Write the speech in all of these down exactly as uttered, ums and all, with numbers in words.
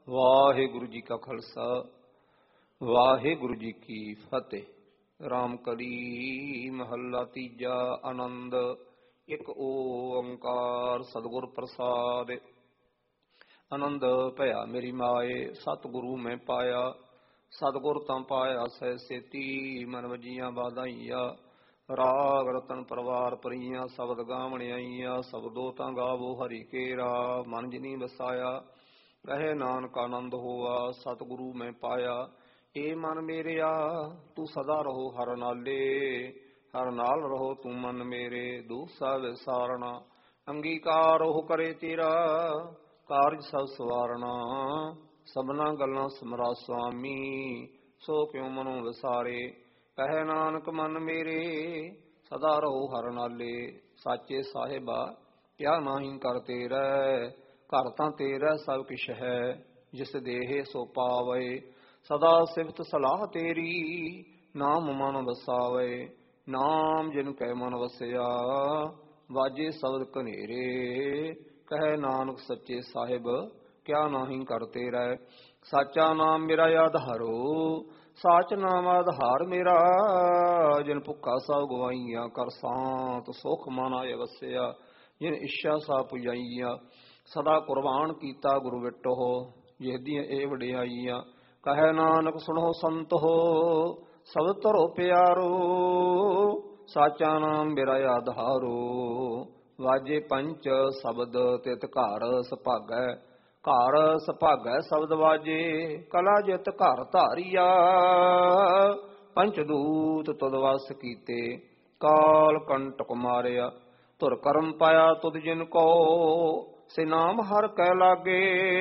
ਵਾਹਿਗੁਰੂ ਜੀ ਕਾ ਖਾਲਸਾ ਵਾਹਿਗੁਰੂ ਜੀ ਕੀ ਫਤਿਹ। ਰਾਮ ਕਲੀ ਮਹੱਲਾ ਤੀਜਾ। ਆਨੰਦ ਇੱਕ ਓੰਕਾਰ ਸਤਿਗੁਰ ਪ੍ਰਸਾਦਿ। ਆਨੰਦ ਭਇਆ ਮੇਰੀ ਮਾਏ ਸਤਿਗੁਰੂ ਮੈਂ ਪਾਇਆ, ਸਤਿਗੁਰ ਤਾਂ ਪਾਇਆ ਸਹਿ ਸੇਤੀ। ਮਨ ਵਜੀਆਂ ਵਾਧਾਈਆਂ ਰਾਗ ਰਤਨ ਪਰਵਾਰ ਪਰੀਆਂ, ਸ਼ਬਦ ਗਾਵਣ ਆਈਆਂ ਸ਼ਬਦੋ ਤਾਂ ਗਾਵੋ ਹਰਿ ਕੇਰਾ। ਮਨ ਜਿਨੀ ਵਸਾਇਆ ਕਹੇ ਨਾਨਕ ਆਨੰਦ ਹੋਆ, ਸਤਿਗੁਰੂ ਮੈਂ ਪਾਇਆ। ਏ ਮਨ ਮੇਰਿਆ ਤੂੰ ਸਦਾ ਰਹੋ ਹਰ ਨਾਲੇ, ਹਰ ਨਾਲ ਰਹੋ ਤੂੰ ਮਨ ਮੇਰੇ। ਦੁਖ ਸਭ ਵਿਸਾਰਣਾ ਅੰਗੀਕਾਰ ਉਹ ਕਰੇ ਤੇਰਾ, ਕਾਰਜ ਸਭ ਸਵਾਰਣਾ ਸਭਨਾ ਗੱਲਾਂ ਸਮਰਾ ਸੁਆਮੀ। ਸੋ ਕਿਉ ਮਨੋ ਵਿਸਾਰੇ ਕਹੇ ਨਾਨਕ ਮਨ ਮੇਰੇ, ਸਦਾ ਰਹੋ ਹਰ ਨਾਲੇ। ਸਾਚੇ ਸਾਹਿਬਾ ਕਿਆ ਨਾਹੀ ਕਰ ਤੇਰਾ, ਘਰ ਤਾਂ ਤੇਰਾ ਸਭ ਕਿਛ ਹੈ। ਜਿਸ ਦੇਹ ਸੋ ਪਾਵੇ ਸਦਾ ਸਿਫਤ ਸਲਾਹ ਤੇਰੀ, ਨਾਮ ਮਨ ਵਸਾਵੇ ਨਾਮ ਜਿਨ ਕੈ ਮਨ ਵਸਿਆ। ਵਾਜੇ ਸ਼ਬਦ ਕਨੇਰੇ ਕਹੇ ਨਾਨਕ ਸੱਚੇ ਸਾਹਿਬ ਕਿਆ ਨਾਹੀ ਕਰ ਤੇਰਾ। ਸਾਚਾ ਨਾਮ ਮੇਰਾ ਆਧਾਰੋ, ਸਾਚ ਨਾਮ ਆਧਾਰ ਮੇਰਾ। ਜਿਨ ਭੁੱਖਾ ਸਭ ਗਵਾਈਆਂ ਕਰ ਸਾਂਤ, ਸੁਖ ਮਨ ਆਏ ਵਸਿਆ। ਜਿਨ ਇੱਛਾ ਸਭ ਪੁਜਾਈਆਂ ਸਦਾ ਕੁਰਬਾਨ ਕੀਤਾ ਗੁਰੂ ਵਿਟੋ। ਜਿਹਦੀਆਂ ਇਹ ਵਡਿਆਈਆਂ ਕਹੇ ਨਾਨਕ ਸੁਣੋ ਸੰਤ ਹੋ, ਸਭ ਧਰੋ ਪਿਆਰੋ। ਸਾਚਾ ਨਾਮ ਮੇਰਾ ਆਧਾਰੋ, ਵਾਜੇ ਪੰਚ ਸ਼ਬਦ ਤਿਤ ਘਰ ਸੁਭਾਗੈ। ਘਰ ਸੁਭਾਗੈ ਸ਼ਬਦ ਵਾਜੇ, ਕਲਾ ਜਿਤ ਘਰ ਧਾਰੀਆ। ਪੰਚ ਦੂਤ ਤੁਧ ਵਸ ਕੀਤੇ, ਕਾਲ ਕੰਟਕ ਮਾਰਿਆ। ਧੁਰ ਕਰਮ ਪਾਇਆ ਤੁਧ ਜਿਨ ਕੋ, ਸੇ ਨਾਮ ਹਰ ਕੈ ਲਾਗੇ।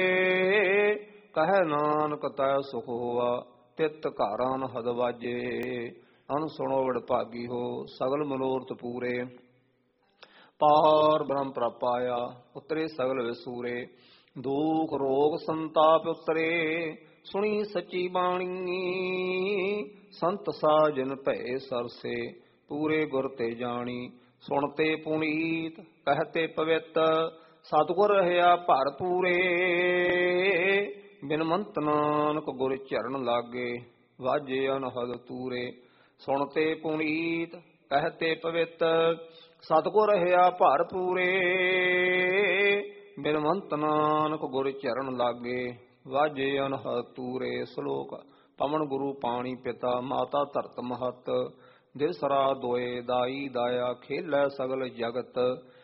ਕਹੈ ਨਾਨਕ ਤੈ ਸੁਖ ਹੋਆ, ਤਿਤ ਘਰ ਅਨਹਦ ਵਾਜੇ। ਅਨ ਸੁਣੋ ਵਡਭਾਗੀ ਹੋ, ਸਗਲ ਮਨੋਰਥ ਪੂਰੇ। ਪਾਰ ਬ੍ਰਹਮ ਪ੍ਰਭ ਆਇਆ, ਉਤਰੇ ਸਗਲ ਵਿਸੂਰੇ। ਦੁਖ ਰੋਗ ਸੰਤਾਪ ਉਤਰੇ, ਸੁਣੀ ਸੱਚੀ ਬਾਣੀ। ਸੰਤ ਸਾਜਨ ਭਏ ਸਰਸੇ, ਪੂਰੇ ਗੁਰ ਤੇ ਜਾਣੀ। ਸੁਣਤੇ ਪੁਨੀਤ ਕਹਤੇ ਪਵਿੱਤ, ਸਤਿਗੁਰ ਰਹਿਆ ਭਰ ਪੂਰੇ। ਬਿਨਮੰਤ ਨਾਨਕ ਗੁਰ ਚਰਨ ਲਾਗੇ, ਵਾਜੇ ਅਨਹਦ ਤੂਰੇ। ਸੁਣਤੇ ਪੁਨੀਤ ਕਹਤੇ ਪਵਿੱਤ, ਸਤਿਗੁਰ ਰਹਿਆ ਭਰ ਪੂਰੇ। ਬਿਨਮੰਤ ਨਾਨਕ ਗੁਰ ਚਰਨ ਲਾਗੇ, ਵਾਜੇ ਅਨਹਦ ਤੂਰੇ। ਸ਼ਲੋਕ। ਪਵਨ ਗੁਰੂ ਪਾਣੀ ਪਿਤਾ, ਮਾਤਾ ਧਰਤ ਮਹਤ। ਦਿਵਸ ਰਾਤ ਦੋਏ ਦਾਈ ਦਾਇਆ, ਖੇਲੈ ਸਗਲ ਜਗਤ।